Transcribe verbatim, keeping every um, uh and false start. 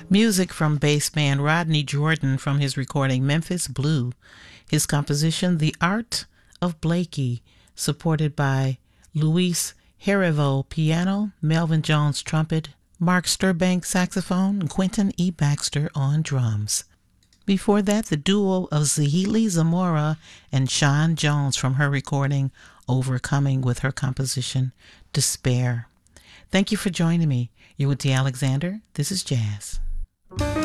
Music from bassman Rodney Jordan from his recording Memphis Blue. His composition The Art of Blakey, supported by Luis Herivo piano, Melvin Jones trumpet, Mark Sturbank saxophone, and Quentin E. Baxter on drums. Before that, the duo of Zahili Zamora and Sean Jones from her recording Overcoming with her composition Despair. Thank you for joining me. You're with Dee Alexander. This is Jazz.